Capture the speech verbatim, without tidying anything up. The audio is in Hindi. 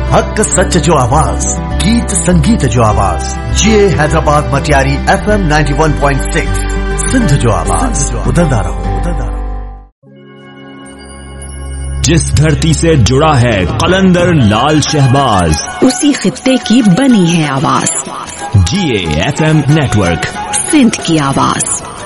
हक सच जो आवाज, गीत संगीत जो आवाज, ये Hyderabad Matiari F M ninety one point six Sindh जो आवाज, उतरदा रहो उतरदा रहो। जिस धरती से जुड़ा है कलंदर लाल शहबाज, उसी खित्ते की बनी है आवाज। जी A F M network, Sindh की आवाज।